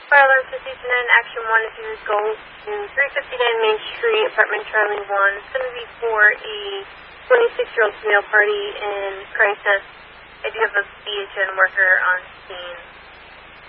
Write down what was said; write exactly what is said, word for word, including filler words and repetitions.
Fire alarm fifty-nine, action one, if you would go to three fifty-nine Main Street, apartment Charlie one. It's going to be for a twenty-six-year-old female party in Christchurch. I do have a B H N worker on scene.